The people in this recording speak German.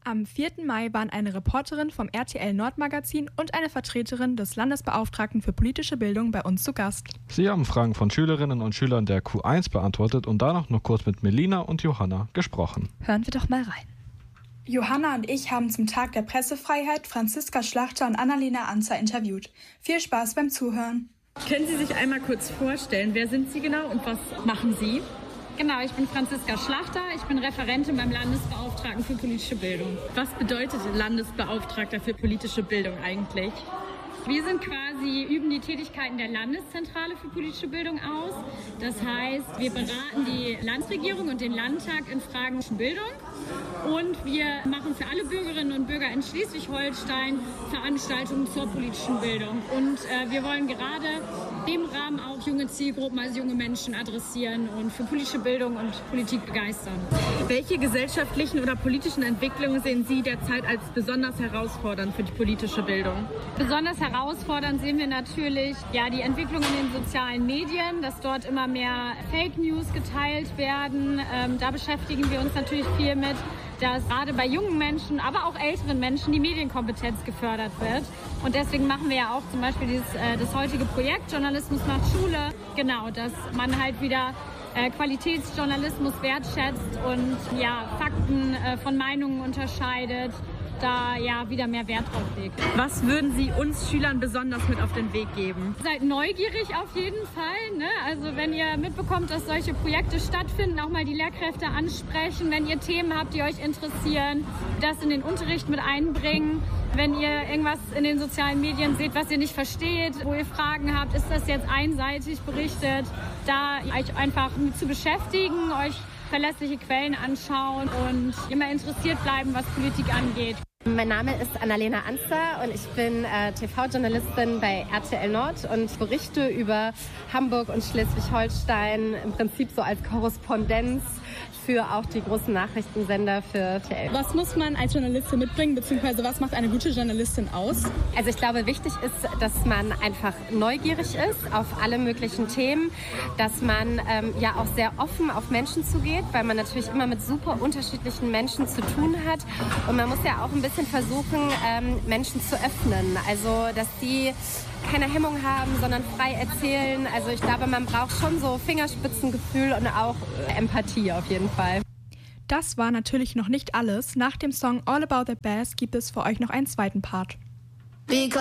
Am 4. Mai waren eine Reporterin vom RTL Nord-Magazin und eine Vertreterin des Landesbeauftragten für politische Bildung bei uns zu Gast. Sie haben Fragen von Schülerinnen und Schülern der Q1 beantwortet und danach noch kurz mit Melina und Johanna gesprochen. Hören wir doch mal rein. Johanna und ich haben zum Tag der Pressefreiheit Franziska Schlachter und Annalena Anzer interviewt. Viel Spaß beim Zuhören. Können Sie sich einmal kurz vorstellen, wer sind Sie genau und was machen Sie? Genau, ich bin Franziska Schlachter, ich bin Referentin beim Landesbeauftragten für politische Bildung. Was bedeutet Landesbeauftragter für politische Bildung eigentlich? Wir üben die Tätigkeiten der Landeszentrale für politische Bildung aus. Das heißt, wir beraten die Landesregierung und den Landtag in Fragen von Bildung. Und wir machen für alle Bürgerinnen und Bürger in Schleswig-Holstein Veranstaltungen zur politischen Bildung. Und wir wollen gerade in dem Rahmen auch junge Zielgruppen, also junge Menschen adressieren und für politische Bildung und Politik begeistern. Welche gesellschaftlichen oder politischen Entwicklungen sehen Sie derzeit als besonders herausfordernd für die politische Bildung? Besonders herausfordernd sehen wir natürlich die Entwicklung in den sozialen Medien, dass dort immer mehr Fake News geteilt werden. Da beschäftigen wir uns natürlich viel mit, dass gerade bei jungen Menschen, aber auch älteren Menschen die Medienkompetenz gefördert wird. Und deswegen machen wir ja auch zum Beispiel das heutige Projekt Journalismus macht Schule. Genau, dass man halt wieder Qualitätsjournalismus wertschätzt und Fakten von Meinungen unterscheidet, da wieder mehr Wert drauf legt. Was würden Sie uns Schülern besonders mit auf den Weg geben? Seid neugierig auf jeden Fall, ne? Also wenn ihr mitbekommt, dass solche Projekte stattfinden, auch mal die Lehrkräfte ansprechen. Wenn ihr Themen habt, die euch interessieren, das in den Unterricht mit einbringen. Wenn ihr irgendwas in den sozialen Medien seht, was ihr nicht versteht, wo ihr Fragen habt, ist das jetzt einseitig berichtet, da euch einfach mit zu beschäftigen, euch verlässliche Quellen anschauen und immer interessiert bleiben, was Politik angeht. Mein Name ist Annalena Anzer und ich bin TV-Journalistin bei RTL Nord und berichte über Hamburg und Schleswig-Holstein im Prinzip so als Korrespondenz für auch die großen Nachrichtensender für RTL. Was muss man als Journalistin mitbringen, beziehungsweise was macht eine gute Journalistin aus? Also ich glaube, wichtig ist, dass man einfach neugierig ist auf alle möglichen Themen, dass man auch sehr offen auf Menschen zugeht, weil man natürlich immer mit super unterschiedlichen Menschen zu tun hat und man muss ja auch ein bisschen versuchen, Menschen zu öffnen, also dass die keine Hemmung haben, sondern frei erzählen. Also ich glaube, man braucht schon so Fingerspitzengefühl und auch Empathie auf jeden Fall. Das war natürlich noch nicht alles. Nach dem Song All About the Bass gibt es für euch noch einen zweiten Part.